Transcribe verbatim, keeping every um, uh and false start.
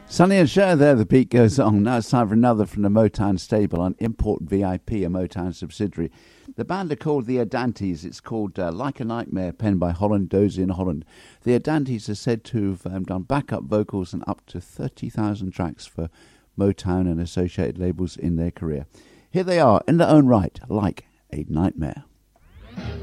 Sonny and Cher there, the beat goes on. Now it's time for another from the Motown stable on Import V I P, a Motown subsidiary. The band are called the Adantes. It's called uh, Like a Nightmare, penned by Holland Dozier in Holland. The Adantes are said to have um, done backup vocals and up to thirty thousand tracks for Motown and associated labels in their career. Here they are, in their own right, Like a Nightmare.